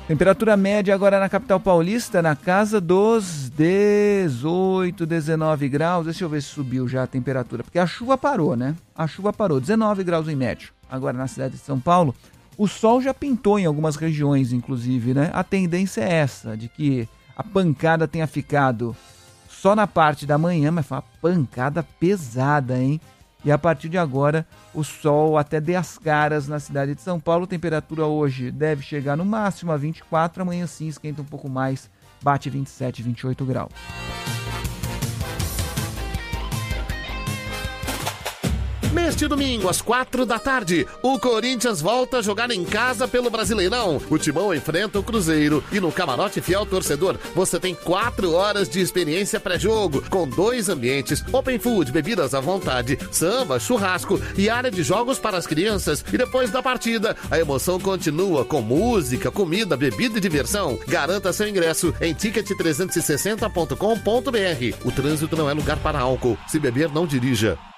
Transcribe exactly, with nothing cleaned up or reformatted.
Temperatura média agora na capital paulista, na casa dos dezoito, dezenove graus. Deixa eu ver se subiu já a temperatura, porque a chuva parou, né? A chuva parou, dezenove graus em média. Agora na cidade de São Paulo, o sol já pintou em algumas regiões, inclusive, né? A tendência é essa, de que a pancada tenha ficado só na parte da manhã, mas foi uma pancada pesada, hein? E a partir de agora, o sol até dê as caras na cidade de São Paulo. A temperatura hoje deve chegar no máximo a vinte e quatro, amanhã sim esquenta um pouco mais, bate vinte e sete, vinte e oito graus. Neste domingo, às quatro da tarde, o Corinthians volta a jogar em casa pelo Brasileirão. O Timão enfrenta o Cruzeiro e no Camarote Fiel Torcedor você tem quatro horas de experiência pré-jogo, com dois ambientes, open food, bebidas à vontade, samba, churrasco e área de jogos para as crianças. E depois da partida, a emoção continua com música, comida, bebida e diversão. Garanta seu ingresso em ticket trezentos e sessenta ponto com ponto br. O trânsito não é lugar para álcool. Se beber, não dirija.